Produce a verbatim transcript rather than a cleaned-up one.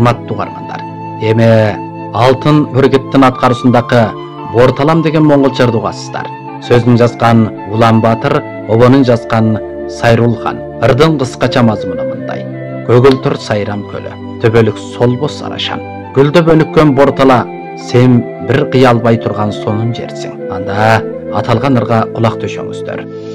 урматтуу угармандар. Эми Алтын бүргиттин аткаруусундагы Борталам деген моңгол жырды угасыздар. Сөзүн жазган Улан Батыр, обонун жазган Сайрулхан. Ырдын кыскача мазмуну мындай: көгүлтүр сайрам көлү, төбөлүк солбос арашан. Гүлдөп өнүккөн Бортала, сен бир кыя албай турган сонун жерсиң. Анда аталган ырга кулак төшөңүздөр.